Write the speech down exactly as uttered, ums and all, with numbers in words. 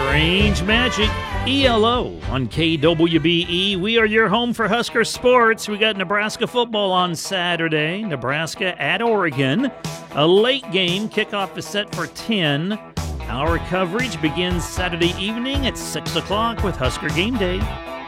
Strange Magic, E L O on K W B E. We are your home for Husker sports. We got Nebraska football on Saturday. Nebraska at Oregon. A late game. Kickoff is set for ten. Our coverage begins Saturday evening at six o'clock with Husker Game Day.